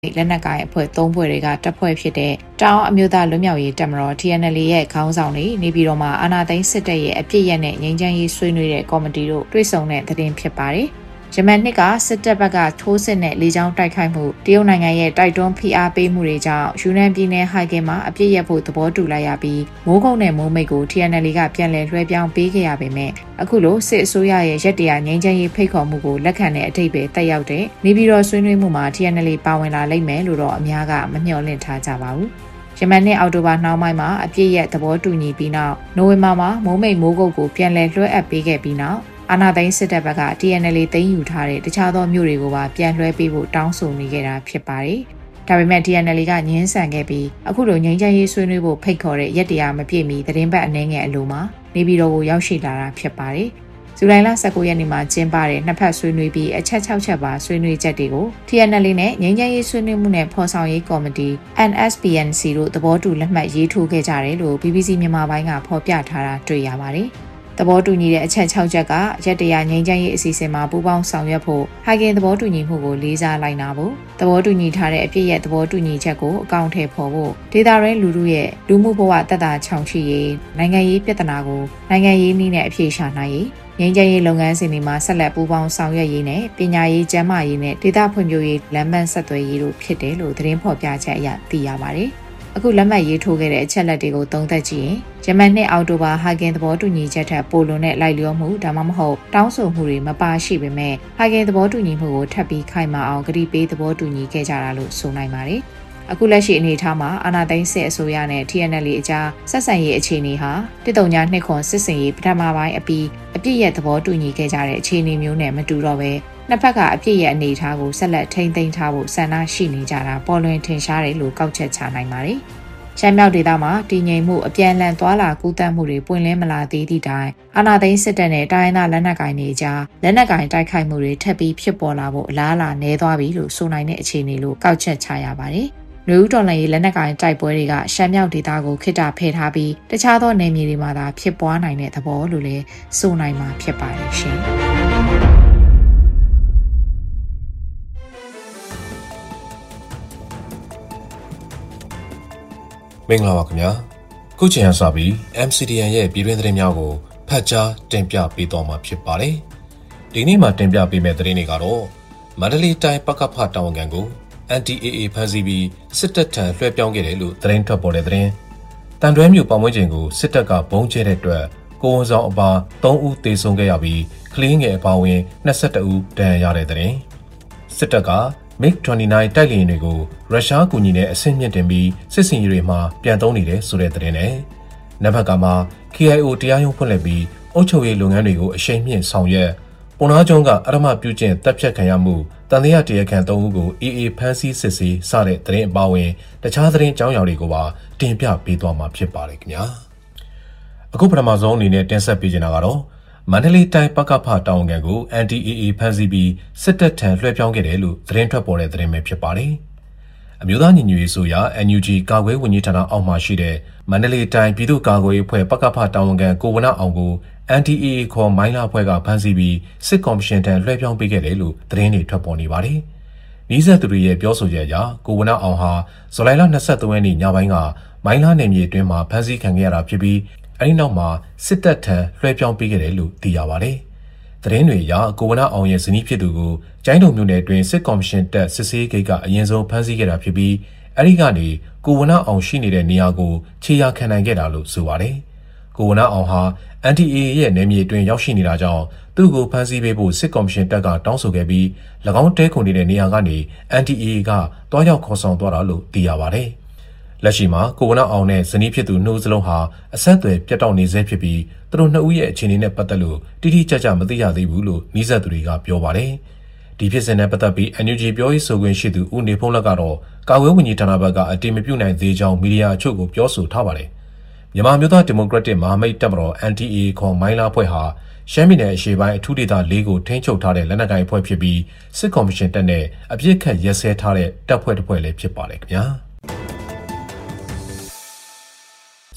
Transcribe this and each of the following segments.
လက်နက်ကိုင်အဖွဲ့3ဖွဲ့တွေကတပ်ဖွဲ့ဖြစ်တဲ့တောင်အမျိုးသားလွတ်မြောက်ရေးတပ်မတော် TNLA ရဲ့ခေါင်းဆောင်တွေနေပြည်တော်မှာအာဏာသိမ်းစစ်တပ်ရဲ့အပြစ်ရက်နဲ့ငြိမ်းချမ်းရေးဆွေးနွေးတဲ့ကော်မတီတို့တွေ့ဆုံတဲ့သတင်းဖြစ်ပါတယ်။ဂျမန်နှစ်ကစစ်တပ်ဘက်ကထိုးစစ်နဲ့လေကြောင်းတိုက်ခိုက်မှုတရုတ်နိုင်ငံရဲ့တိုက်တွန်းဖိအားပေးမှုတွေကြောင့်ယူနန်ပြည်နယ်ဟိုင်ဂင်မှာအပြစ်ရက်ဖို့သဘောတူလိုက်ရပြီးမိုးကုတ်နဲ့မိုးမိတ်ကို TNLA ကပြန်လည်လွှဲပြောင်းပေးခဲ့ရပေမဲ့အခုလိုစစ်အစိုးရရဲ့ရက်တရားငြိမ်းချမ်းရေးဖိတ်ခေါ်မှုကိုလက်ခံတဲ့အထိပ္ပယ်တက်ရောက်တဲ့နေပြည်တော်ဆွေးနွေးမှုမှာ TNLA ပါဝင်လာလိမ့်မယ်လို့တော့အများကမမျှော်လင့်ထားကြပါဘူး။ဂျမန်နဲ့အောက်တိုဘာနှောင်းပိုင်းမှာအပြစ်ရက်သဘောတူညီပြီးနောက်နိုဝင်ဘာမှာမိုးမိတ်မိုးကုတ်ကိုပြန်လည်လွှဲအပ်ပေးခဲ့ပြီးနောက်အာဏာသိမ်းစစ်တပ်ဘက်က TNLA သိမ်းယူထားတဲ့တခြားသောမြို့တွေကိုပါပြန်လွှဲပေးဖို့တောင်းဆိုနေခဲ့တာဖြစ်ပါတယ်။ဒါပေမဲ့ TNLA ကငြင်းဆန်ခဲ့ပြီးအခုလိုငြိမ်းချမ်းရေးဆွေးနွေးဖို့ဖိတ်ခေါ်တဲ့ရက်တရားမပြည့်မီသတင်းပတ်အနည်းငယ်အလိုမှာနေပြည်တော်ကိုရောက်ရှိလာတာဖြစ်ပါတယ်။ဇူလိုင်လ19ရက်နေ့မှာကျင်းပတဲ့နှစ်ဖက်ဆွေးနွေးပြီးအချက်6ချက်ပါဆွေးနွေးချက်တွေကို TNLA နဲ့ငြိမ်းချမ်းရေးဆွေးနွေးမှုနဲ့ဖော်ဆောင်ရေးကော်မတီ NSPNC တို့သဘောတူလက်မှတ်ရေးထိုးခဲ့ကြတယ်လို့ BBC မြန်မာပိုင်းကဖော်ပြထားတာတွေ့ရပါတယ်။သဘောတူညီတဲ့အချက်6ချက်ကရက်တရားငြိမ်းချမ်းရေးအစီအစဉ်မှာပူးပေါင်းဆောင်ရွက်ဖို့ဟိုင်ဂင်သဘောတူညီမှုကိုလေးစားလိုက်နာဖို့သဘောတူညီထားတဲ့အပြည့်ရဲ့သဘောတူညီချက်ကိုအကောင့်ထဲပေါ်ဖို့ဒေတာရင်းလူထုရဲ့လူမှုဘဝတက်တာချောင်ချရေးနိုင်ငံရေးပြဿနာကိုနိုင်ငံရေးနည်းနဲ့အဖြေရှာနိုင်ရေးငြိမ်းချမ်းရေးလုပ်ငန်းစဉ်တွေမှာဆက်လက်ပူးပေါင်းဆောင်ရွက်ရေးနဲ့ပညာရေးကျန်းမာရေးနဲ့ဒေသဖွံ့ဖြိုးရေးလမ်းမဆက်သွယ်ရေးတို့ဖြစ်တယ်လို့သတင်းဖော်ပြချက်အရသိရပါတယ်အခုလက်မှတ်ရေးထိုးခဲ့တဲ့အချက်လက်တွေကိုသုံးသပ်ကြည့်ရင်ဂျမန်နဲ့အောက်တိုဘာဟိုင်ဂင်သဘောတူညီချက်ထက်ပိုလွန်တဲ့လိုက်လျောမှုဒါမှမဟုတ်တောင်းဆိုမှုတွေမပါရှိပေမဲ့ဟိုင်ဂင်သဘောတူညီမှုကိုထပ်ပြီးခိုင်မာအောင်ကတိပေးသဘောတူညီခဲ့ကြတာလို့ဆိုနိုင်ပါတယ်။အခုလက်ရှိအနေအထားမှာအာဏာသိမ်းစစ်အစိုးရနဲ့ TNLA အကြားဆက်ဆံရေးအခြေအနေဟာ139ခွန်စစ်စင်ရေးပထမပိုင်းအပြီးအပြစ်ရဲ့သဘောတူညီခဲ့ကြတဲ့အခြေအနေမျိုးနဲ့မတူတော့ပဲနှစ်ဖက်ကအပြစ်ရဲ့အနေအထားကိုဆက်လက်ထိန်းသိမ်းထားဖို့ဆန္ဒရှိနေကြတာပေါ်လွင်ထင်ရှားတယ်လို့ကောက်ချက်ချနိုင်ပါတယ်။ရှမ်းမြောက်ဒေသမှာတည်ငြိမ်မှုအပြန်အလှန်သွာလာကူးသန်းမှုတွေပွင့်လင်းမလာသေးသည့်တိုင်အာဏာသိမ်းစစ်တပ်နဲ့တိုင်းရင်းသားလက်နက်ကိုင်တွေကြားလက်နက်ကိုင်တိုက်ခိုက်မှုတွေထပ်ပြီးဖြစ်ပေါ်လာဖို့အလားအလာနည်းသွားပြီလို့ဆိုနိုင်တဲ့အခြေအနေလို့ကောက်ချက်ချရပါတယ်။နယူးတော်လှန်ရေးလက်နက်ကိုင်တိုက်ပွဲတွေကရှမ်းမြောက်ဒေသကိုခိတ္တဖယ်ထားပြီးတခြားသောနယ်မြေတွေမှာသာဖြစ်ပွားနိုင်တဲ့သဘောလို့လည်းဆိုနိုင်မှာဖြစ်ပါတယ်ရှင်။မင်္ဂလာပါခင်ဗျာခုချိန်ရစပြီး MCDN ရဲ့ပြည်တွင်းသတင်းများကိုဖတ်ကြားတင်ပြပေးသွားမှာဖြစ်ပါတယ်ဒီနေ့မှာတင်ပြပေးမယ့်သတင်းတွေကတော့မန္တလေးတိုင်းပကဖတာဝန်ခံကို NDAA ဖမ်းဆီးပြီးစစ်တပ်ထံလွှဲပြောင်းခဲ့တယ်လို့သတင်းထွက်ပေါ်တဲ့သတင်းတန်တွဲမြို့ပတ်ဝန်းကျင်ကိုစစ်တပ်ကဘုံကျဲတဲ့အတွက်ကိုဝန်ဆောင်အပါ3ဦးသေဆုံးခဲ့ရပြီးကလေးငယ်အပါအဝင်22ဦးဒဏ်ရာရတဲ့သတင်းစစ်တပ်ကMiG-29 တိုက်လေယာဉ်တွေကိုရုရှားကူညီနဲ့အဆင့်မြင့်တင်ပြီးစစ်စင်ရေးတွေမှာပြန်သုံးနေတယ်ဆိုတဲ့သတင်းနဲ့နဘက်ကမှာ KIO တရားရုံးဖွင့်လှစ်ပြီးအုပ်ချုပ်ရေးလုပ်ငန်းတွေကိုအရှိန်မြင့်ဆောင်ရွက်ပုံနာကျုံကအရမပြုကျင့်တပ်ဖြတ်ခံရမှုတန်တရားတရားခံ3ဦးကို AA ဖမ်းဆီးစစ်ဆေးစတဲ့သတင်းအပါအဝင်တခြားသတင်းကြောင်းအရာတွေကိုပါတင်ပြပေးသွားမှာဖြစ်ပါတယ်ခင်ဗျာအခုပထမဆုံးအနေနဲ့တင်ဆက်ပေးချင်တာကတော့မန္တလေးတိုင်းပကဖတာဝန်ခံကို NDAA ဖမ်းဆီးပြီးစစ်တပ်ထံလွှဲပြောင်းခဲ့တယ်လို့သတင်းထွက်ပေါ်တဲ့သတင်းပဲဖြစ်ပါတယ်။အမျိုးသားညီညွတ်ရေးဆိုရာ NUG ကာကွယ်ဝန်ကြီးဌာနအောက်မှာရှိတဲ့မန္တလေးတိုင်းပြည်သူ့ကာကွယ်ရေးအဖွဲ့ပကဖတာဝန်ခံကိုဝနအောင်ကို NDAA ခေါ်မိုင်းလာအဖွဲ့ကဖမ်းဆီးပြီးစစ်ကော်မရှင်ထံလွှဲပြောင်းပေးခဲ့တယ်လို့သတင်းတွေထွက်ပေါ်နေပါတယ်။နီးစပ်သူတွေရဲ့ပြောဆိုချက်အရကိုဝနအောင်ဟာဇူလိုင်လ23ရက်နေ့ညပိုင်းကမိုင်းလာနယ်မြေအတွင်းမှာဖမ်းဆီးခံခဲ့ရတာဖြစ်ပြီးအဲဒီနောက်မှာစစ်တပ်ထံလွှဲပြောင်းပေးခဲ့တယ်လို့သိရပါတယ်။သတင်းတွေအရကိုဝနအောင်ရဲ့ဇနီးဖြစ်သူကိုကျိုင်းတုံမြို့နယ်အတွင်းစစ်ကော်မရှင်တပ်စစ်ဆေးဂိတ်ကအရင်ဆုံးဖမ်းဆီးခဲ့တာဖြစ်ပြီးအဲဒီကနေကိုဝနအောင်ရှိနေတဲ့နေရာကိုခြေရာခံနိုင်ခဲ့တာလို့ဆိုပါတယ်။ကိုဝနအောင်ဟာ NDAA ရဲ့နယ်မြေအတွင်းရောက်ရှိနေတာကြောင့်သူ့ကိုဖမ်းဆီးပေးဖို့စစ်ကော်မရှင်တပ်ကတောင်းဆိုခဲ့ပြီး၎င်းတဲခုန်နေတဲ့နေရာကနေ NDAA ကတွားရောက်ခေါ်ဆောင်သွားတာလို့သိရပါတယ်။လက်ရှိမှာကိုဝနအောင်နဲ့ဇနီးဖြစ်သူနှုတ်စလုံးဟာအဆက်အသွယ်ပြတ်တောက်နေဆဲဖြစ်ပြီးသူတို့နှစ်ဦးရဲ့အခြေအနေနဲ့ပတ်သက်လို့တိတိကျကျမသိရသေးဘူးလို့နီးစပ်သူတွေကပြောပါတယ်။ဒီဖြစ်စဉ်နဲ့ပတ်သက်ပြီး NUG ပြောရေးဆိုခွင့်ရှိသူဦးနေဖုံးလက်ကတော့ကာကွယ်ဝန်ကြီးဌာနဘက်ကအတည်မပြုနိုင်သေးကြောင်းမီဒီယာအချို့ကိုပြောဆိုထားပါတယ်။မြန်မာမျိုးသားဒီမိုကရက်တစ်မဟာမိတ်တပ်မတော် NDAA ခေါ်မိုင်းလာအဖွဲ့ဟာရှမ်းပြည်နယ်အရှေ့ပိုင်းအထူးဒေသ၄ကိုထိန်းချုပ်ထားတဲ့လက်နက်ကိုင်အဖွဲ့ဖြစ်ပြီးစစ်ကော်မရှင်တပ်နဲ့အပြစ်ခတ်ရက်စဲထားတဲ့တပ်ဖွဲ့တစ်ဖွဲ့လည်းဖြစ်ပါတယ်ခင်ဗျာ။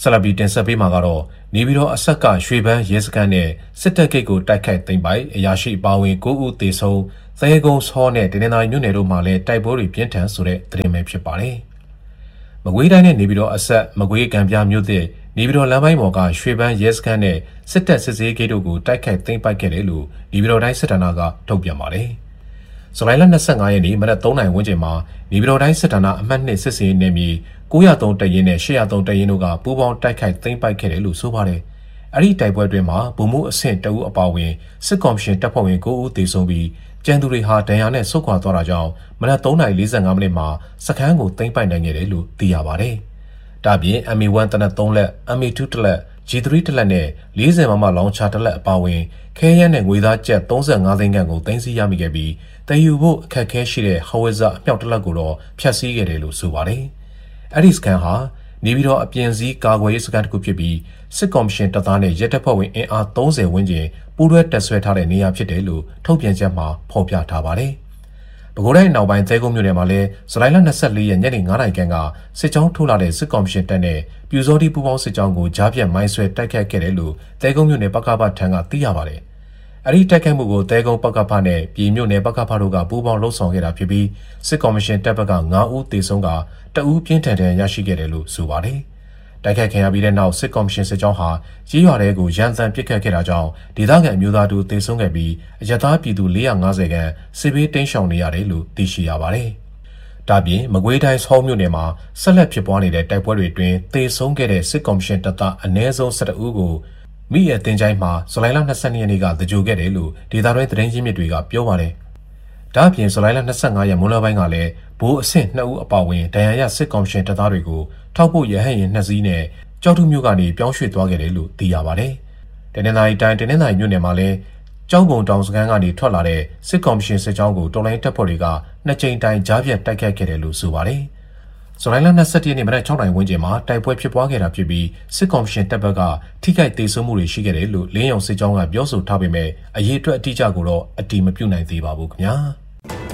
ဆလဘီတင်ဆက်ပေးမှာကတော့နေပြည်တော်အဆက်ကရွှေပန်းရဲစခန်းနဲ့စစ်တပ်ဂိတ်ကိုတိုက်ခိုက်သိမ်းပိုက်အရာရှိပါဝင်9ဦးသေဆုံးသဲကုန်းစောနဲ့တနင်္သာရီမြို့နယ်တို့မှာလည်းတိုက်ပွဲတွေပြင်းထန်ဆိုတဲ့သတင်းပဲဖြစ်ပါတယ်။မကွေးတိုင်းနဲ့နေပြည်တော်အဆက်မကွေးကံပြမြို့သစ်နေပြည်တော်လမ်းပိုင်းပေါ်ကရွှေပန်းရဲစခန်းနဲ့စစ်တပ်စစ်ဆေးဂိတ်တို့ကိုတိုက်ခိုက်သိမ်းပိုက်ခဲ့တယ်လို့နေပြည်တော်တိုင်းစစ်ဌာနကထုတ်ပြန်ပါတယ်။ဇူလိုင်လ25ရက်နေ့မနက်3:00နာရီဝန်းကျင်မှာနေပြည်တော်တိုင်းစစ်ဌာနအမှတ်2စစ်ဆေးနေမြေ903တရင်နဲ့803တရင်တို့ကပူးပေါင်းတိုက်ခိုက်သိမ်းပိုက်ခဲ့တယ်လို့ဆိုပါတယ်။အဲ့ဒီတိုက်ပွဲတွင်မှာဗိုလ်မှူးအဆင့်တအူးအပါဝင်စစ်ကော်မရှင်တပ်ဖွဲ့ဝင်9ဦးသေဆုံးပြီးကျန်သူတွေဟာဒဏ်ရာနဲ့ဆုတ်ခွာသွားတာကြောင့်မနက်3:45မိနစ်မှာစခန်းကိုသိမ်းပိုက်နိုင်ခဲ့တယ်လို့သိရပါတယ်။ဒါ့အပြင် MA1 တနက်3လက် MA2 တလက် G3 တလက်နဲ့40မမလောင်ချာတလက်အပါဝင်ခဲယမ်းနဲ့ငွေသားကျပ်35သိန်းခန့်ကိုသိမ်းဆည်းရမိခဲ့ပြီးတည်ယူဖို့အခက်အခဲရှိတဲ့ဟဝဇအမြောက်တလက်ကိုတော့ဖျက်ဆီးခဲ့တယ်လို့ဆိုပါတယ်။အဲ့ဒီစခန်းဟာနေပြည်တော်အပြင်စည်းကာကွယ်ရေးစခန်းတစ်ခုဖြစ်ပြီးစစ်ကော်မရှင်တပ်သားနဲ့ရဲတပ်ဖွဲ့ဝင်အင်အား30ဝန်းကျင်ပူးတွဲတပ်ဆွဲထားတဲ့နေရာဖြစ်တယ်လို့ထုတ်ပြန်ချက်မှာဖော်ပြထားပါတယ်။ပဲခူးတိုင်းနောက်ပိုင်းသဲကုန်းမြို့နယ်မှာလည်းဇူလိုင်လ24ရက်ညနေ9:00နာရီခန့်ကစစ်ကြောင်းထိုးလာတဲ့စစ်ကော်မရှင်တပ်နဲ့ပြူစောတိပူးပေါင်းစစ်ကြောင်းကိုကြားပြတ်မိုင်းဆွဲတိုက်ခိုက်ခဲ့တယ်လို့သဲကုန်းမြို့နယ်ပကဖထံကသိရပါတယ်။အဲ့ဒီတိုက်ခိုက်မှုကိုသဲကုန်းပကဖနဲ့ပြည်မြို့နယ်ပကဖတို့ကပူးပေါင်းလှုပ်ဆောင်ခဲ့တာဖြစ်ပြီးစစ်ကော်မရှင်တပ်ဘက်က9ဦးသေဆုံးကတအူးပြင်းထန်တဲ့ရရှိခဲ့တယ်လို့ဆိုပါတယ်။တိုက်ခိုက်ခံရပြီးတဲ့နောက်စစ်ကော်မရှင်စစ်ကြောင်းဟာကြီးရွာတွေကိုရန်စံပစ်ခတ်ခဲ့တာကြောင့်ဒေသခံအမျိုးသားတို့သေဆုံးခဲ့ပြီးအရက်သားပြည်သူ450ခန့်စစ်ဘေးတိမ်းရှောင်နေရတယ်လို့သိရှိရပါတယ်။ဒါပြင်မကွေးတိုင်းဆောင်းမြို့နယ်မှာဆက်လက်ဖြစ်ပွားနေတဲ့တိုက်ပွဲတွေအတွင်းသေဆုံးခဲ့တဲ့စစ်ကော်မရှင်တပ်သားအနည်းဆုံး12ဦးကိုမိရဲ့တင်ချိုင်းမှာဇူလိုင်လ22ရက်နေ့ကတကြိုခဲ့တယ်လို့ဒေသတွင်းသတင်းရင်းမြစ်တွေကပြောပါတယ်။ဒါ့အပြင်ဇူလိုင်လ25ရက်မွန်းလွဲပိုင်းကလည်းဘိုးအဆင့်2ဦးအပါအဝင်ဒဏ်ရာရစစ်ကော်မရှင်တပ်သားတွေကိုထောက်ပို့ရဟတ်ယာဉ်2စီးနဲ့ကြောက်ထုမြို့ကနေပြောင်းရွှေ့သွားခဲ့တယ်လို့သိရပါတယ်။တနင်္သာရီတိုင်းတနင်္သာရီမြို့နယ်မှာလည်းကျောင်းပုံတောင်စခန်းကနေထွက်လာတဲ့စစ်ကော်မရှင်စစ်ကြောင်းကိုတော်လိုင်းတပ်ဖွဲ့တွေက2ကြိမ်တိုင်ကြားပြတ်တိုက်ခိုက်ခဲ့တယ်လို့ဆိုပါတယ်။ဇူလိုင်လ21ရက်နေ့မနက်6:00နာရီဝန်းကျင်မှာတိုက်ပွဲဖြစ်ပွားခဲ့တာဖြစ်ပြီးစစ်ကော်မရှင်တပ်ဘက်ကထိခိုက်ဒေဆုံးမှုတွေရှိခဲ့တယ်လို့လင်းရုံစစ်ကြောင်းကပြောဆိုထားပေမဲ့အရေးအတွက်အတိအကျကိုတော့အတည်မပြုနိုင်သေးပါဘူးခင်ဗျာ။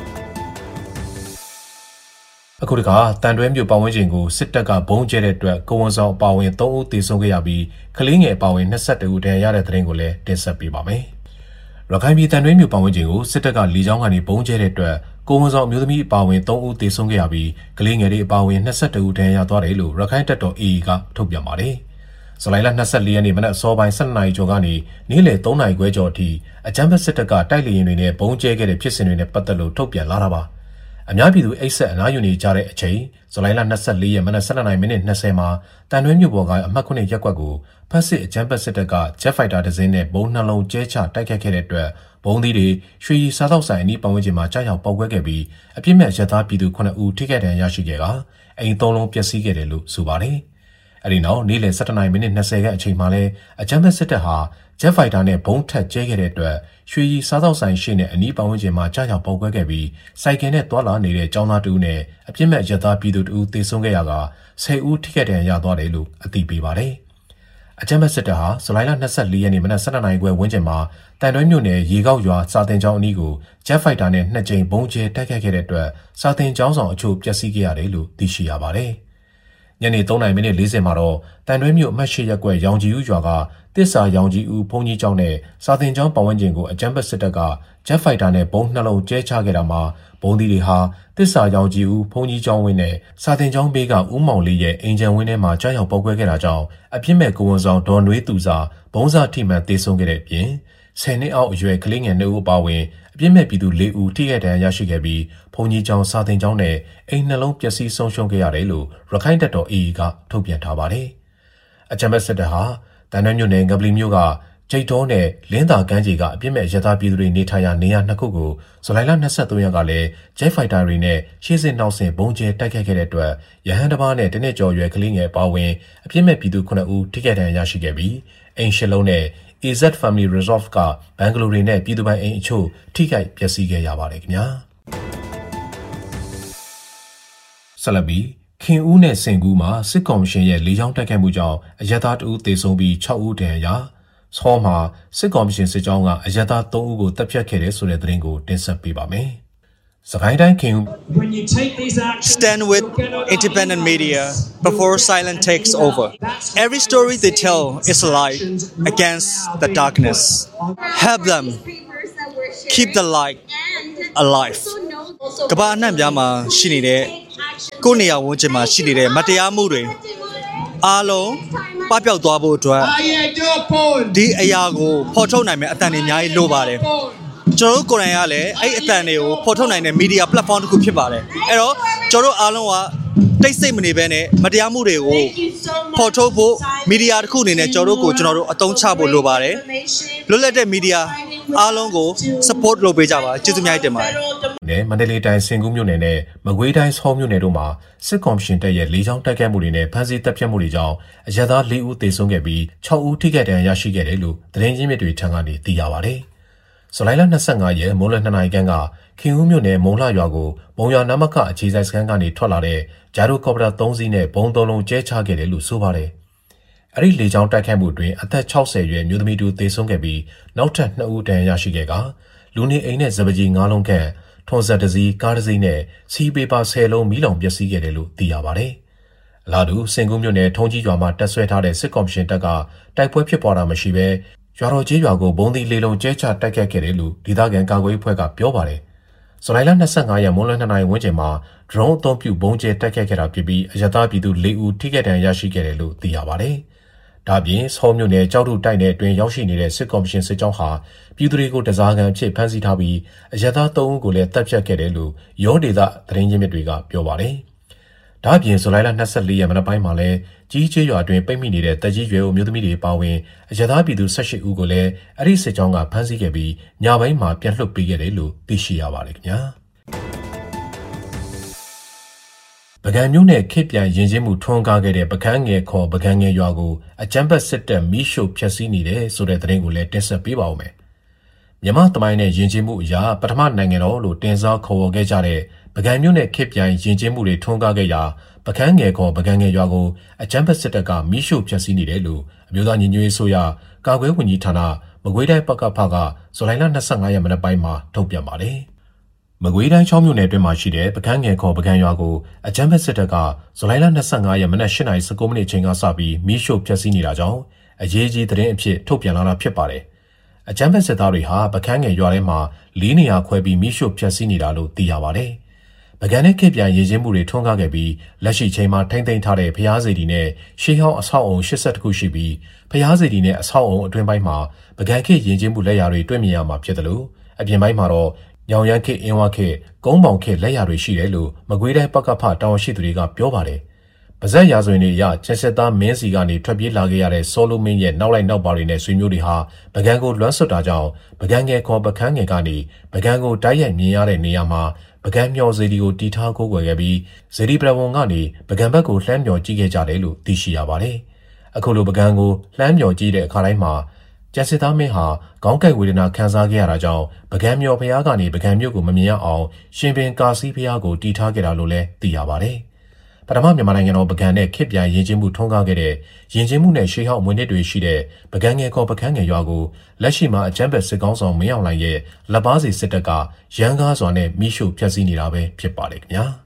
အခုတခါတန်တွဲမြို့ပတ်ဝန်းကျင်ကိုစစ်တပ်ကဘုံကျဲတဲ့အတွက်ကိုဝန်ဆောင်အပါဝင်3ဦးသေဆုံးခဲ့ရပြီးကလေးငယ်အပါဝင်22ဦးဒဏ်ရာရတဲ့သတင်းကိုလည်းတင်ဆက်ပေးပါမယ်။ရခိုင်ပြည်တန်တွဲမြို့ပတ်ဝန်းကျင်ကိုစစ်တပ်ကလေကြောင်းကနေဘုံကျဲတဲ့အတွက်ကိုဝန်ဆောင်အမျိုးသမီးအပါဝင်3ဦးသေဆုံးခဲ့ရပြီးကလေးငယ်တွေအပါဝင်22ဦးဒဏ်ရာရသွားတယ်လို့ရခိုင်တပ်တော် AA ကထုတ်ပြန်ပါတယ်။ဇူလိုင်လ24ရက်နေ့မနက်စောပိုင်း12နာရီကျော်ကနေနေ့လယ်3နာရီခွဲကျော်အထိအကြမ်းဖက်စစ်တပ်ကတိုက်လေယာဉ်တွေနဲ့ဘုံကျဲခဲ့တဲ့ဖြစ်စဉ်တွေနဲ့ပတ်သက်လို့ထုတ်ပြန်လာတာပါ။အများပြည်သူအိတ်ဆက်အနားယူနေကြတဲ့အချိန်ဇူလိုင်လ24ရက်မနက်12:20မှာတန်တွဲမြို့ပေါ်ကအမှတ်9ရပ်ကွက်ကိုဖက်စစ်အကြမ်းဖက်စစ်တပ်ကဂျက်ဖိုက်တာတစ်စင်းနဲ့ဘုံနှလုံးကျဲချတိုက်ခိုက်ခဲ့တဲ့အတွက်ဘုံသီးတွေရွှေရီစားသောက်ဆိုင်အနီးပတ်ဝန်းကျင်မှာကြားရောက်ပေါက်ကွဲခဲ့ပြီးအပြစ်မဲ့ရသားပြည်သူ9ဦးထိခိုက်ဒဏ်ရာရရှိခဲ့ကအိမ်3လုံးပျက်စီးခဲ့တယ်လို့ဆိုပါတယ်။အဲဒီနောက်နေ့လယ်17:20ခန့်အချိန်မှာလဲအကြမ်းဖက်စစ်တပ်ဟာဂျက်ဖိုက်တာနဲ့ဘုံထက်ကျဲခဲ့တဲ့အတွက်ရွှေရီစားသောက်ဆိုင်ရှိတဲ့အနီးပတ်ဝန်းကျင်မှာကြားရောက်ပေါက်ကွဲခဲ့ပြီးစိုက်ကယ်နဲ့တွာလာနေတဲ့ကျောင်းသားတူနဲ့အပြစ်မဲ့ရသားပြည်သူ2ဦးသေဆုံးခဲ့ရက10ဦးထိခိုက်ဒဏ်ရာရသွားတယ်လို့အသိပေးပါတယ်။အကြမ်းဖက်စစ်တပ်ဟာဇူလိုင်လ24ရက်နေ့မနက်12:00နာရီခွဲဝန်းကျင်မှာတန်တွဲမြို့နယ်ရေကောက်ရွာစာတင်ကျောင်းအနီးကိုဂျက်ဖိုက်တာနဲ့2ကြိမ်ဘုံကျဲတိုက်ခိုက်ခဲ့တဲ့အတွက်စာတင်ကျောင်းဆောင်အချို့ပျက်စီးခဲ့ရတယ်လို့သိရှိရပါတယ်။ညနေ3:40မှာတော့တန်တွဲမြို့အမှတ်8ရပ်ကွက်ရောင်ကြီးဦးရွာကတစ္ဆာရောင်ကြီးဦးဘုံကြီးကျောင်းနဲ့စာတင်ကျောင်းပတ်ဝန်းကျင်ကိုအကြမ်းဖက်စစ်တပ်ကဂျက်ဖိုက်တာနဲ့ဘုံနှလုံးကျဲချခဲ့တာမှာဘုံသီးတွေဟာတစ္ဆာရောင်ကြီးဦးဘုံကြီးကျောင်းဝင်းနဲ့စာတင်ကျောင်းဘေးကဦးမောင်လေးရဲ့အိမ်ခြံဝင်းထဲမှာကြားရောက်ပေါက်ကွဲခဲ့တာကြောင့်အပြစ်မဲ့ကိုဝန်ဆောင်ဒေါ်နွေးသူစာဘုံစာထိမှန်သေဆုံးခဲ့တဲ့အပြင်10နှစ်အောက်အရွယ်ကလေးငယ်2ဦးပါဝင်အပြစ်မဲ့ပြည်သူ4ဦးထိခိုက်ဒဏ်ရာရရှိခဲ့ပြီးဘုံကြီးကျောင်းစာတင်ကျောင်းနဲ့အိမ်နှလုံးပျက်စီးဆုံးရှုံးခဲ့ရတယ်လို့ရခိုင်တပ်တော် AA ကထုတ်ပြန်ထားပါတယ်။အကြမ်းဖက်စစ်တပ်ဟာတန်တွဲမြို့နယ်ငပလီမြို့ကဂျိတ်တော်နဲ့လင်းသာကမ်းခြေကအပြစ်မဲ့ရသားပြည်သူတွေနေထိုင်ရာနေရာ2ခုကိုဇူလိုင်လ23ရက်ကလည်းဂျက်ဖိုက်တာတွေနဲ့ရှေ့စစ်နောက်ဆင်ဘုံကျဲတိုက်ခိုက်ခဲ့တဲ့အတွက်ရဟန်းတစ်ပါးနဲ့တနစ်ကျော်ရွယ်ကလေးငယ်ပါဝင်အပြစ်မဲ့ပြည်သူ9ဦးထိခိုက်ဒဏ်ရာရရှိခဲ့ပြီးအိမ်8လုံးနဲ့ AZ Family Resort ကဘန်ဂလိုရီနဲ့ပြည်သူပိုင်အိမ်အချို့ထိခိုက်ပျက်စီးခဲ့ရပါတယ်ခင်ဗျာဆလဘီခင်ဦးနဲ့စင်ကူးမှာစစ်ကောင်ရှင်ရဲ့လေကြောင်းတိုက်ခိုက်မှုကြောင့်အရက်သား2ဦးသေဆုံးပြီး6ဦးဒဏ်ရာဆောမှာစစ်ကောင်ရှင်စစ်ကြောင်းကအရက်သား3ဦးကိုတပ်ဖြတ်ခဲ့တယ်ဆိုတဲ့သတင်းကိုတင်ဆက်ပေးပါမယ် Stand with independent media before silence takes over. Every story they tell is a light against the darkness. Help them keep the light alive. ကမ္ဘာအနှံ့ပြားမှာရှိနေတဲ့ကိုယ်နေရာဝန်းကျင်မှာရှိနေတဲ့မတရားမှုတွေအားလုံးပပျောက်သွားဖို့အတွက်ဒီအရာကိုဖော်ထုတ်နိုင်မယ့်အတန်တွေအများကြီးလိုပါတယ်ကျွန်တော်တို့ကိုယ်တိုင်ကလည်းအဲ့အတန်တွေကိုဖော်ထုတ်နိုင်တဲ့ media platform တစ်ခုဖြစ်ပါတယ်အဲ့တော့ကျွန်တော်တို့အားလုံးကတိတ်ဆိတ်မနေဘဲနဲ့မတရားမှုတွေကိုဖော်ထုတ်ဖို့ media တစ်ခုအနေနဲ့ကျွန်တော်တို့အသုံးချဖို့လိုပါတယ်လွတ်လပ်တဲ့ media အားလုံးကို support လုပ်ပေးကြပါကျေးဇူးများတင်ပါတယ်နဲ့မန္တလေးတိုင်းစင်ကူးမြို့နယ်နဲ့မကွေးတိုင်းဆောမြို့နယ်တို့မှာစစ်ကော်မရှင်တပ်ရဲ့၄ချောင်းတိုက်ခိုက်မှုတွေနဲ့ဖမ်းဆီးတပ်ဖြတ်မှုတွေကြောင့်အရပ်သား၄ဦးသေဆုံးခဲ့ပြီး6ဦးထိခိုက်ဒဏ်ရာရရှိခဲ့တယ်လို့သတင်းရင်းမြစ်တွေထံကနေသိရပါတယ်။ဇူလိုင်လ25ရက်မိုးလယ်2နာရီခန့်ကခင်ဦးမြို့နယ်မုံလှရွာကိုမုံရွာနမခအခြေစိုက်စခန်းကနေထွက်လာတဲ့ဂျာဒိုကော်ပတာ3စီးနဲ့ဘုံ3လုံးကျဲချခဲ့တယ်လို့ဆိုပါတယ်။အဲ့ဒီ၄ချောင်းတိုက်ခိုက်မှုတွင်အသက်60ရွယ်မျိုးသမီးတူသေဆုံးခဲ့ပြီးနောက်ထပ်2ဦးဒဏ်ရာရရှိခဲ့ကလူနေအိမ်နဲ့စပကြီး9လုံးခန့်ထွန်ဆက်တစည်းကားတစည်းနဲ့စီးပေပါ10လုံးမီးလောင်ပျက်စီးခဲ့တယ်လို့သိရပါတယ်။အလားတူစင်ကူးမြို့နယ်ထုံးကြီးရွာမှာတပ်ဆွဲထားတဲ့စစ်ကော်မရှင်တပ်ကတိုက်ပွဲဖြစ်ပေါ်တာမရှိဘဲရွာတော်ကြီးရွာကိုဘုံသီး၄လုံးကျဲချတိုက်ခိုက်ခဲ့တယ်လို့ဒေသခံကာကွယ်ရေးအဖွဲ့ကပြောပါတယ်။ဇူလိုင်လ25ရက်မိုးလယ်2နာရီဝန်းကျင်မှာ drone အသုံးပြုဘုံကျဲတိုက်ခိုက်ခဲ့တာဖြစ်ပြီးအရပ်သားပြည်သူ4ဦးထိခိုက်ဒဏ်ရာရရှိခဲ့တယ်လို့သိရပါတယ်။ဒါပြင်ဆောမြို့နယ်ကြောက်ထုတိုက်နယ်အတွင်းရောက်ရှိနေတဲ့စစ်ကော်မရှင်စစ်ကြောင်းဟာပြည်သူတွေကိုတစားကန်ဖြစ်ဖမ်းဆီးထားပြီးအရပ်သား3ဦးကိုလည်းတပ်ဖြတ်ခဲ့တယ်လို့ရောဒေသသတင်းရင်းမြစ်တွေကပြောပါတယ်။ဒါပြင်ဇူလိုင်လ24ရက်မနက်ပိုင်းမှာလည်းကြီးကျေးရွာအတွင်းပိတ်မိနေတဲ့တပ်ကြီးရွယ်အမျိုးသမီးတွေပါဝင်အရပ်သားပြည်သူ18ဦးကိုလည်းအဲ့ဒီစစ်ကြောင်းကဖမ်းဆီးခဲ့ပြီးညပိုင်းမှာပြန်လွှတ်ပေးခဲ့တယ်လို့သိရှိရပါတယ်ခင်ဗျာ။ပကံမျိုးနဲ့ခေပြန်ရင်ချင်းမှုထွန်းကားခဲ့တဲ့ပကံငယ်ခေါ်ပကံငယ်ရွာကိုအကြမ်းဖက်စစ်တပ်မီးရှို့ဖျက်ဆီးနေတယ်ဆိုတဲ့သတင်းကိုလည်းတင်ဆက်ပေးပါဦးမယ်။မြန်မာသမိုင်းနဲ့ရင်ချင်းမှုအရာပထမနိုင်ငံတော်လို့တင်စားခေါ်ဝေါ်ခဲ့ကြတဲ့ပကံမျိုးနဲ့ခေပြန်ရင်ချင်းမှုတွေထွန်းကားခဲ့ရာပကံငယ်ခေါ်ပကံငယ်ရွာကိုအကြမ်းဖက်စစ်တပ်ကမီးရှို့ဖျက်ဆီးနေတယ်လို့အမျိုးသားညီညွတ်ရေးအစိုးရကာကွယ်ဝန်ကြီးဌာနမကွေးတိုင်းပကဖကဇူလိုင်လ25ရက်မနက်ပိုင်းမှာထုတ်ပြန်ပါတယ်။မကွေးတိုင်း6မြို့နယ်အတွင်းမှာရှိတဲ့ပကန်းငယ်ခေါ်ပကန်းရွာကိုအကြမ်းဖက်စစ်တပ်ကဇူလိုင်လ25ရက်မနက်8:19မိနစ်ချိန်ကစပြီးမီးရှို့ဖျက်ဆီးနေတာကြောင့်အရေးကြီးသတင်းအဖြစ်ထုတ်ပြန်လာတာဖြစ်ပါတယ်။အကြမ်းဖက်စစ်သားတွေဟာပကန်းငယ်ရွာထဲမှာ4နေရာခွဲပြီးမီးရှို့ဖျက်ဆီးနေတာလို့သိရပါတယ်။ပကန်းနဲ့ခေပြန်ရေးချင်းမှုတွေထွန်းကားခဲ့ပြီးလက်ရှိချိန်မှာထိမ့်သိမ်းထားတဲ့ဖျားစေတီနဲ့ရှေးဟောင်းအဆောက်အုံ82ခုရှိပြီးဖျားစေတီနဲ့အဆောက်အုံအတွင်းပိုင်းမှာပကန်းခေရေးချင်းမှုလက်ရာတွေတွေ့မြင်ရမှာဖြစ်တယ်လို့အပြင်ပိုင်းမှာတော့ညောင်ရမ်းခေအင်းဝခေကုန်းပေါင်ခေလက်ရာတွေရှိတယ်လို့မကွေးတိုင်းပကဖတာဝန်ရှိသူတွေကပြောပါတယ်။ပါဇက်ရာဇဝင်တွေအရချက်ဆက်သားမင်းစီကနေထွက်ပြေးလာခဲ့ရတဲ့စောလိုမင်းရဲ့နောက်လိုက်နောက်ပါတွေနဲ့ဆွေမျိုးတွေဟာပကံကိုလွှမ်းဆွတ်တာကြောင့်ပကံငယ်ခေါ်ပကန်းငယ်ကနေပကံကိုတိုက်ရိုက်မြင်ရတဲ့နေရာမှာပကံမျောစေတီကိုတီထားကိုးကွယ်ခဲ့ပြီးစေတီပရဝုံကနေပကံဘက်ကိုလှမ်းမျောကြည့်ခဲ့ကြတယ်လို့သိရှိရပါတယ်။အခုလိုပကံကိုလှမ်းမျောကြည့်တဲ့အခါတိုင်းမှာကျန်စစ်သားမင်းဟာခေါင်းကိုက်ဝေဒနာခံစားခဲ့ရတာကြောင့်ပကံမျောဖျားကနေပကံမြို့ကိုမမြင်ရအောင်ရှင်ပင်ကာစီဖျားကိုတီထားခဲ့တာလို့လည်းသိရပါတယ်။ပထမမြန်မာနိုင်ငံတော်ပကံနဲ့ခေပြန်ရင်ချင်းမှုထွန်းကားခဲ့တဲ့ရင်ချင်းမှုနဲ့ရှေးဟောင်းအမွေနှစ်တွေရှိတဲ့ပကံငယ်ခေါ်ပကံငယ်ရွာကိုလက်ရှိမှာအကြမ်းဖက်စစ်ကောင်းဆောင်မင်းအောင်လှိုင်ရဲ့လက်ပါစီစစ်တပ်ကရန်ကားစွာနဲ့မိရှုဖျက်ဆီးနေတာပဲဖြစ်ပါတယ်ခင်ဗျာ။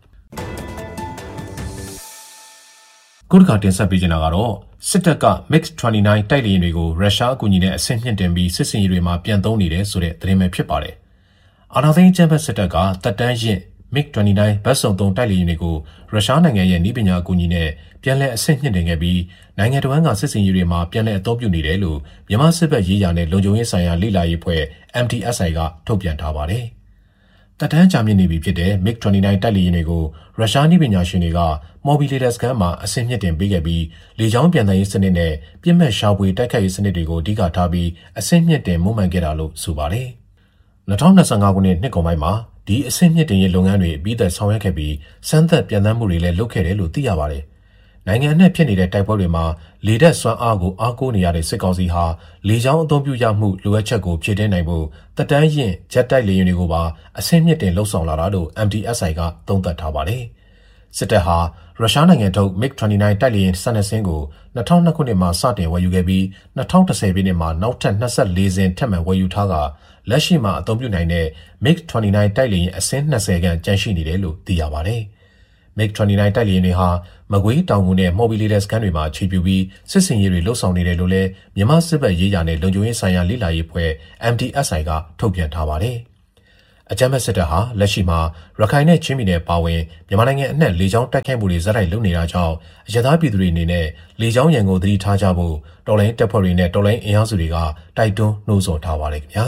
ခုတစ်ခါတင်ဆက်ပေးချင်တာကတော့စစ်တပ်က MiG-29 တိုက်လေယာဉ်တွေကိုရုရှားအကူအညီနဲ့အဆင့်မြင့်တင်ပြီးစစ်စင်ရေးတွေမှာပြန်သုံးနေတယ်ဆိုတဲ့သတင်းပဲဖြစ်ပါတယ်။အာဏာသိမ်းကျန်းဖက်စစ်တပ်ကတပ်တန်းရင့် MiG-29 ဘတ်စုံ3တိုက်လေယာဉ်တွေကိုရုရှားနိုင်ငံရဲ့နည်းပညာအကူအညီနဲ့ပြန်လည်အဆင့်မြင့်တင်ခဲ့ပြီးနိုင်ငံတော်ကစစ်စင်ရေးတွေမှာပြန်လည်အသုံးပြုနေတယ်လို့မြန်မာစစ်ဘက်ရေးရာနဲ့လုံခြုံရေးဆိုင်ရာလေ့လာရေးအဖွဲ့ MTSI ကထုတ်ပြန်ထားပါတယ်။တပ်တန်းကြာမြင့်နေပြီဖြစ်တဲ့ MiG-29 တိုက်လေယာဉ်တွေကိုရုရှားနည်းပညာရှင်တွေကမော်ဘီလေတာစကန်မှာအဆင့်မြင့်တင်ပေးခဲ့ပြီးလေကြောင်းပြန်တမ်းရေးစနစ်နဲ့ပြစ်မှတ်ရှာဖွေတိုက်ခိုက်ရေးစနစ်တွေကိုအဓိကထားပြီးအဆင့်မြင့်တင်မွမ်းမံခဲ့တာလို့ဆိုပါတယ်။2025ခုနှစ်နှစ်ကုန်ပိုင်းမှာဒီအဆင့်မြင့်တင်ရေးလုပ်ငန်းတွေအပြီးသက်ဆောင်ရွက်ခဲ့ပြီးစမ်းသပ်ပြန်တမ်းမှုတွေလည်းလုပ်ခဲ့တယ်လို့သိရပါတယ်။နိုင်ငံအနှံ့ဖြစ်နေတဲ့တိုက်ပွဲတွေမှာလေတပ်စွမ်းအားကိုအားကိုးနေရတဲ့စစ်ကောင်စီဟာလေကြောင်းအသုံးပြုရမှုလိုအပ်ချက်ကိုဖြည့်တင်းနိုင်ဖို့တပ်တန်းရင့်ဂျက်တိုက်လေယာဉ်တွေကိုပါအဆင့်မြင့်တင်လှုပ်ဆောင်လာတာလို့ MTSI ကသုံးသပ်ထားပါတယ်။စစ်တပ်ဟာရုရှားနိုင်ငံထုတ် MiG-29 တိုက်လေယာဉ်12စင်းကို2002ခုနှစ်မှာစတင်ဝယ်ယူခဲ့ပြီး2010ပြည့်နှစ်မှာနောက်ထပ်24စင်းထပ်မံဝယ်ယူထားကလက်ရှိမှာအသုံးပြုနိုင်တဲ့ MiG-29 တိုက်လေယာဉ်အစင်း20ခန့်ကျန်ရှိနေတယ်လို့သိရပါတယ်။ MiG-29 တိုက်လေယာဉ်တွေဟာမကွေးတောင်ငူနဲ့မော်ဘီလီလက်စခန်းတွေမှာခြေပြုပြီးစစ်စင်ရေးတွေလှုပ်ဆောင်နေတယ်လို့လည်းမြန်မာစစ်ဘက်ရေးရာနဲ့လုံခြုံရေးဆိုင်ရာလေ့လာရေးအဖွဲ့ MDSI ကထုတ်ပြန်ထားပါတယ်။အကြမ်းဖက်စစ်တပ်ဟာလက်ရှိမှာရခိုင်နဲ့ချင်းပြည်နယ်ပါဝင်မြန်မာနိုင်ငံအနှံ့လေကြောင်းတိုက်ခိုက်မှုတွေဇက်တိုက်လုပ်နေတာကြောင့်အရသာပြည်သူတွေအနေနဲ့လေကြောင်းရန်ကိုသတိထားကြဖို့တော်လိုင်းတပ်ဖွဲ့တွေနဲ့တော်လိုင်းအင်အားစုတွေကတိုက်တွန်းနှိုးဆော်ထားပါတယ်ခင်ဗျာ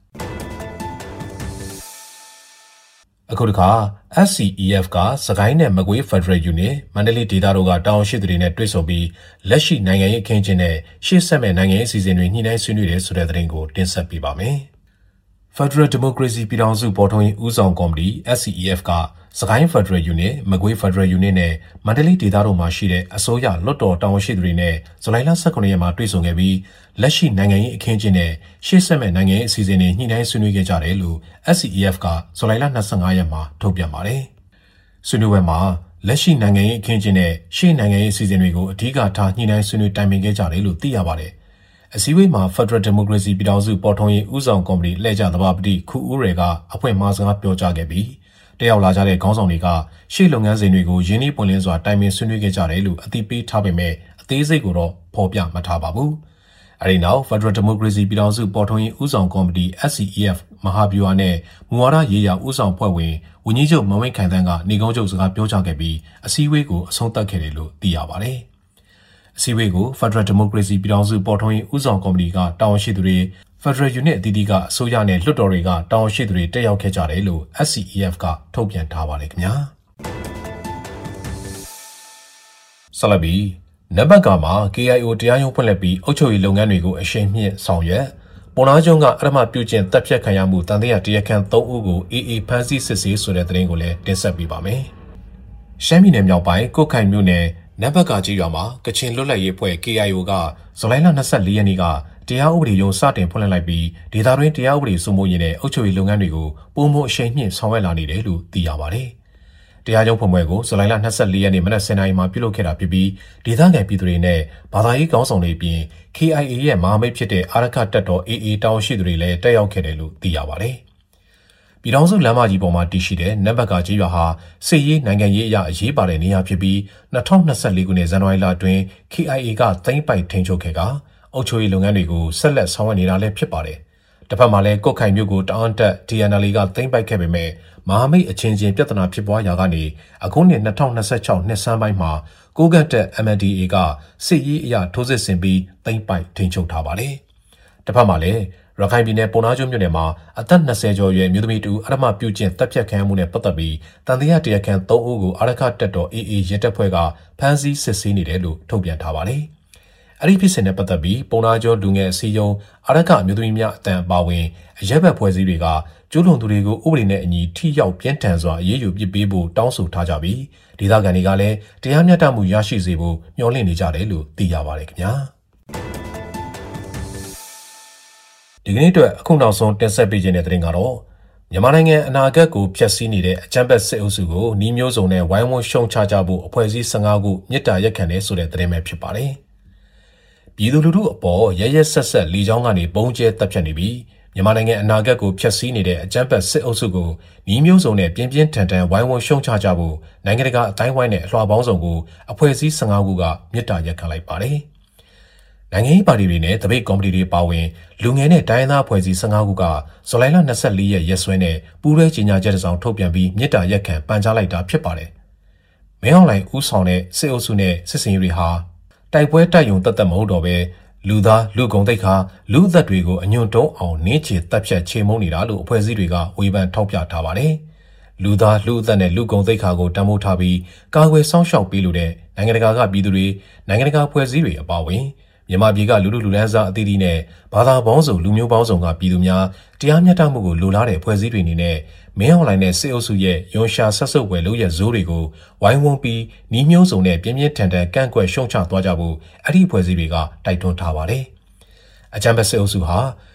အခုတစ်ခါ SCEF ကစကိုင်းနဲ့မကွေး Federal Unit မန္တလေးဒေသတို့ကတာဝန်ရှိသူတွေနဲ့တွေ့ဆုံပြီးလက်ရှိနိုင်ငံရေးအခင်းအကျင်းနဲ့ရှေ့ဆက်မဲ့နိုင်ငံရေးအစီအစဉ်တွေညှိနှိုင်းဆွေးနွေးတယ်ဆိုတဲ့သတင်းကိုတင်ဆက်ပေးပါမယ်Federal Democracy ပြည်ထောင်စုပေါ်ထွန်းရေးဦးဆောင်ကော်မတီ SCEF ကစကိုင်း Federal Unit မကွေး Federal Unit နဲ့မန္တလေးဒေသတို့မှာရှိတဲ့အစိုးရလွှတ်တော်တာဝန်ရှိသူတွေနဲ့ဇူလိုင်လ18ရက်မှာတွေ့ဆုံခဲ့ပြီးလက်ရှိနိုင်ငံရေးအခင်းအကျင်းနဲ့ရှေ့ဆက်မဲ့နိုင်ငံရေးအစီအစဉ်တွေညှိနှိုင်းဆွေးနွေးခဲ့ကြတယ်လို့ SCEF ကဇူလိုင်လ25ရက်မှာထုတ်ပြန်ပါတယ်။ဆွေးနွေးပွဲမှာလက်ရှိနိုင်ငံရေးအခင်းအကျင်းနဲ့ရှေ့နိုင်ငံရေးအစီအစဉ်တွေကိုအဓိကထားညှိနှိုင်းဆွေးနွေးတိုင်ပင်ခဲ့ကြတယ်လို့သိရပါတယ်။အစည်းအဝေးမှာ Federal Democracy ပြည်ထောင်စုပေါ်ထွန်းရေးဦးဆောင်ကော်မတီလှည့်ကျသဘာပတိခူဦးရေကအဖွင့်မှာစကားပြောကြားခဲ့ပြီးတက်ရောက်လာကြတဲ့ခေါင်းဆောင်တွေကရှေ့လုပ်ငန်းစဉ်တွေကိုရင်းနှီးပွင့်လင်းစွာတိုင်ပင်ဆွေးနွေးခဲ့ကြတယ်လို့အသိပေးထားပေမဲ့အသေးစိတ်ကိုတော့ဖော်ပြမထားပါဘူး။အဲဒီနောက် Federal Democracy ပြည်ထောင်စုပေါ်ထွန်းရေးဦးဆောင်ကော်မတီ SCEF မဟာဗျူဟာနဲ့မူဝါဒရေးရာဦးဆောင်ဖွဲ့ဝင်ဝန်ကြီးချုပ်မဝင်းခိုင်တန်းကနေကုန်းချုပ်စကားပြောကြားခဲ့ပြီးအစည်းအဝေးကိုအဆုံးသတ်ခဲ့တယ်လို့သိရပါတယ်။အစည်းအဝေးကို Federal Democracy ပြည်ထောင်စုပေါ်ထွန်းရေးဦးဆောင်ကော်မတီကတာဝန်ရှိသူတွေ Federal Unit အသီးသီးကအစိုးရနဲ့လွှတ်တော်တွေကတာဝန်ရှိသူတွေတက်ရောက်ခဲ့ကြတယ်လို့ SCEF ကထုတ်ပြန်ထားပါတယ်ခင်ဗျာဆက်လက်ပြီးနံပါတ်ကမှာ KIO တရားရုံးဖွင့်လှစ်ပြီးအုပ်ချုပ်ရေးလုပ်ငန်းတွေကိုအရှိန်မြင့်ဆောင်ရွက်ပေါ်နာကျွန်းကအရမပြုကျင့်တပ်ဖြတ်ခံရမှုတန်တရားတရားခံ3ဦးကို AA ဖမ်းဆီးစစ်ဆေးဆိုတဲ့သတင်းကိုလည်းတင်ဆက်ပေးပါမယ်ရှမ်းပြည်နယ်မြောက်ပိုင်းကုတ်ခိုင်မြို့နယ်နံပါတ်ကကြီးရွာမှာကချင်လွတ်လပ်ရေးအဖွဲ့ KIO ကဇူလိုင်လ24ရက်နေ့ကတရားဥပဒေရုံးစတင်ဖွင့်လှစ်လိုက်ပြီးဒေသတွင်းတရားဥပဒေစိုးမိုးရေးနဲ့အုပ်ချုပ်ရေးလုပ်ငန်းတွေကိုပုံမှန်အရှိန်မြင့်ဆောင်ရွက်လာနေတယ်လို့သိရပါတယ်။တရားရုံးဖွင့်ပွဲကိုဇူလိုင်လ24ရက်နေ့မနက်10:00 နာရီမှာပြုလုပ်ခဲ့တာဖြစ်ပြီးဒေသခံပြည်သူတွေနဲ့ဘာသာရေးခေါင်းဆောင်တွေအပြင် KIA ရဲ့မဟာမိတ်ဖြစ်တဲ့အာရခတပ်တော် AA တာဝန်ရှိသူတွေလည်းတက်ရောက်ခဲ့တယ်လို့သိရပါတယ်။ပြည်ထောင်စုလမ်းမကြီးပေါ်မှာတည်ရှိတဲ့နံပါတ်ကကြီးရွာဟာစစ်ရေးနိုင်ငံရေးအရာအရေးပါတဲ့နေရာဖြစ်ပြီး2024ခုနှစ်ဇန်နဝါရီလအတွင်း KIA ကသိမ်းပိုက်ထိန်းချုပ်ခဲ့ကအုပ်ချုပ်ရေးလုပ်ငန်းတွေကိုဆက်လက်ဆောင်ရွက်နေတာလည်းဖြစ်ပါတယ်။တစ်ဖက်မှာလည်းကုတ်ခိုင်မြို့ကိုတအန်းတက် TNL ကသိမ်းပိုက်ခဲ့ပေမဲ့မဟာမိတ်အချင်းချင်းပြဿနာဖြစ်ပွားရာကနေအခုနှစ်2026နှစ်ဆန်းပိုင်းမှာကိုကတ်တက် MNDAA ကစစ်ရေးအရာထိုးစစ်ဆင်ပြီးသိမ်းပိုက်ထိန်းချုပ်ထားပါတယ်။တစ်ဖက်မှာလည်းရခိုင်ပြည်နယ်ပုံနာကျွန်းမြို့နယ်မှာအသက်20ကျော်အရွယ်မျိုးသမီးတူအရမပြုကျင့်တပ်ဖြတ်ခံရမှုနဲ့ပတ်သက်ပြီးတန်တရားတရားခံ3ဦးကိုအာရခတပ်တော် AA ရဲတပ်ဖွဲ့ကဖမ်းဆီးစစ်ဆေးနေတယ်လို့ထုတ်ပြန်ထားပါတယ်။အဲ့ဒီဖြစ်စဉ်နဲ့ပတ်သက်ပြီးပုံနာကျွန်းလူငယ်အစည်းအရုံးအာရခအမျိုးသမီးများအတန်အပါဝင်အရက်ဘက်ဖွဲ့စည်းတွေကကျူးလွန်သူတွေကိုဥပဒေနဲ့အညီထိရောက်ပြင်းထန်စွာအရေးယူပစ်ပေးဖို့တောင်းဆိုထားကြပြီးဒေသခံတွေကလည်းတရားမျှတမှုရရှိစေဖို့မျှော်လင့်နေကြတယ်လို့သိရပါတယ်ခင်ဗျာဒီကနေ့အတွက်အခုနောက်ဆုံးတင်ဆက်ပေးခြင်းတဲ့သတင်းကတော့မြန်မာနိုင်ငံအနာဂတ်ကိုဖျက်ဆီးနေတဲ့အကြမ်းဖက်စစ်အုပ်စုကိုနှီးမျိုးစုံနဲ့ဝိုင်းဝန်းရှုံချကြဖို့အဖွဲ့အစည်း15ခုမြစ်တာရက်ခံနေဆိုတဲ့သတင်းပဲဖြစ်ပါတယ်ပြည်သူလူထုအပေါ်ရရဆက်ဆက်လီချောင်းကနေပုံကျဲတပ်ဖြတ်နေပြီးမြန်မာနိုင်ငံအနာဂတ်ကိုဖျက်ဆီးနေတဲ့အကြမ်းဖက်စစ်အုပ်စုကိုနှီးမျိုးစုံနဲ့ပြင်းပြင်းထန်ထန်ဝိုင်းဝန်းရှုံချကြဖို့နိုင်ငံတကာအတိုင်းဝိုင်းနဲ့အလွှာပေါင်းစုံကိုအဖွဲ့အစည်း15ခုကမြစ်တာရက်ခံလိုက်ပါတယ်နိုင်ငံရေးပါတီတွေနဲ့တပိတ်ကော်မတီတွေပါဝင်လူငယ်နဲ့တိုင်းသားအဖွဲ့အစည်း15ခုကဇူလိုင်လ24ရက်ရက်စွဲနဲ့ပူးရဲကြေညာချက်တစ်စောင်ထုတ်ပြန်ပြီးမြစ်တာရက်ခံပန်ကြားလိုက်တာဖြစ်ပါတယ်။မင်းအောင်လှိုင်ဦးဆောင်တဲ့စစ်အုပ်စုနဲ့စစ်စင်ရေးတွေဟာတိုက်ပွဲတိုက်ရုံတတ်မဟုတ်တော့ပဲလူသားလူကုန်သိက္ခာလူအသက်တွေကိုအညွန့်တုံးအောင်နင်းချေတပ်ဖြတ်ချေမှုန်းနေတာလို့အဖွဲ့အစည်းတွေကဝေဖန်ထောက်ပြထားပါတယ်။လူသားလူအသက်နဲ့လူကုန်သိက္ခာကိုတံမိုးထားပြီးကာကွယ်စောင့်ရှောက်ပေးလို့တဲ့နိုင်ငံတကာကပြည်သူတွေနိုင်ငံတကာအဖွဲ့အစည်းတွေအပါအဝင်မြန်မာပြည်ကလူလူလန်းစားအသီးသီးနဲ့ဘာသာပေါင်းစုံလူမျိုးပေါင်းစုံကပြည်သူများတရားမျှတမှုကိုလိုလားတဲ့ဖွဲ့စည်းတွေအနေနဲ့မင်းအောင်လှိုင်နဲ့စစ်အုပ်စုရဲ့ယွန်ရှာဆက်ဆုပ်ွယ်လုပ်ရဇိုးတွေကိုဝိုင်းဝန်းပြီးနှီးမျိုးစုံနဲ့ပြင်းပြင်းထန်ထန်ကန့်ကွက်ရှုံချသွားကြဖို့အဲ့ဒီဖွဲ့စည်းတွေကတိုက်တွန်းထားပါတယ်။အကြမ်းဖက်စစ်အုပ်စုဟာ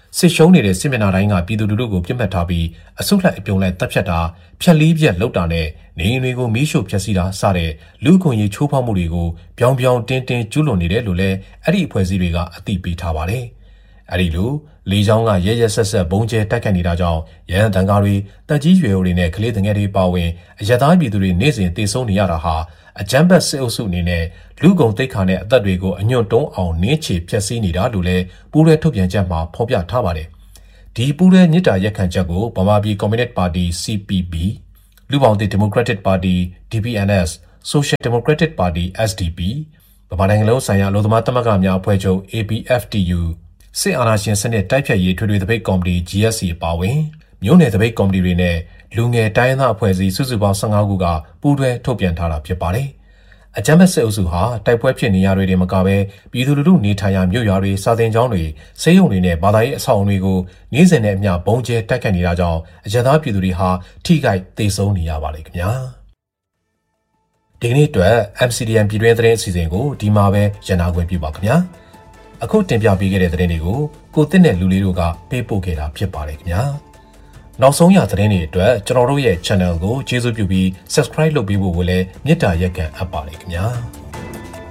စစ်ရှုံးနေတဲ့စစ်မျက်နှာတိုင်းကပြည်သူလူထုကိုပြစ်မှတ်ထားပြီးအစုလိုက်အပြုံလိုက်တပ်ဖြတ်တာဖြတ်လီးပြက်လုပ်တာနဲ့နေအိမ်တွေကိုမီးရှို့ဖျက်ဆီးတာစတဲ့လူ့အခွင့်အရေးချိုးဖောက်မှုတွေကိုပြောင်ပြောင်တင်းတင်းကျူးလွန်နေတယ်လို့လည်းအဲ့ဒီအဖွဲ့အစည်းတွေကအသိပေးထားပါတယ်။အဲ့ဒီလိုလေကြောင်းကရဲရဲဆက်ဆက်ဘုံကျဲတိုက်ခတ်နေတာကြောင့်ရဟန်းတန်ကားတွေတက်ကြီးရွယ်အိုတွေနဲ့ကလေးငယ်တွေပါဝင်အရသားပြည်သူတွေနေ့စဉ်တေဆုံးနေရတာဟာအကြမ်းဖက်စစ်အုပ်စုအနေနဲ့လူကုန်တိတ်ခါနဲ့အသက်တွေကိုအညွန့်တုံးအောင်နင်းချေဖျက်ဆီးနေတာလို့လည်းပူးရဲထုတ်ပြန်ချက်မှာဖော်ပြထားပါတယ်။ဒီပူးရဲညစ်တာရက်ခံချက်ကိုဗမာပြည်ကွန်မြူနစ်ပါတီ CPP လူပေါင်းသစ်ဒီမိုကရက်တစ်ပါတီ DPNS Social Democratic Party SDP ဗမာနိုင်ငံလုံးဆိုင်ရာအလို့သမားသမဂ္ဂများအဖွဲ့ချုပ် ABFTU စစ်အာဏာရှင်စနစ်တိုက်ဖြတ်ရေးထွေထွေသပိတ်ကော်မတီ GSC အပါအဝင်မြို့နယ်သပိတ်ကော်မတီတွေနဲ့လူငယ်တိုင်းရင်းသားအဖွဲ့အစည်းစုစုပေါင်း15ခုကပူးတွဲထုတ်ပြန်ထားတာဖြစ်ပါတယ်။အကြမ်းဖက်စစ်အုပ်စုဟာတိုက်ပွဲဖြစ်နေရတွေမကဘဲပြည်သူလူထုနေထိုင်ရာမြို့ရွာတွေစာသင်ကျောင်းတွေဆေးရုံတွေနဲ့ဘာသာရေးအဆောက်အအုံတွေကိုနေ့စဉ်နဲ့အမျှဘုံကျဲတိုက်ခတ်နေတာကြောင့်အကြမ်းသားပြည်သူတွေဟာထိခိုက်သေဆုံးနေရပါလေခင်ဗျာ။ဒီနေ့အတွက် MCDN ပြည်တွင်းသတင်းအစီအစဉ်ကိုဒီမှာပဲရန်နာခွင့်ပြုပါခင်ဗျာ။အခုတင်ပြပေးခဲ့တဲ့သတင်းတွေကိုကိုတစ်နဲ့လူလေးတို့ကပေးပို့ခဲ့တာဖြစ်ပါတယ်ခင်ဗျာ။နောက်ဆုံးရသတင်းတွေအတွက်ကျွန်တော်တို့ရဲ့ channel ကိုကျေးဇူးပြုပြီး subscribe လုပ်ပေးဖို့ကိုလည်းမေတ္တာရက်ခံအပ်ပါတယ်ခင်ဗျာ။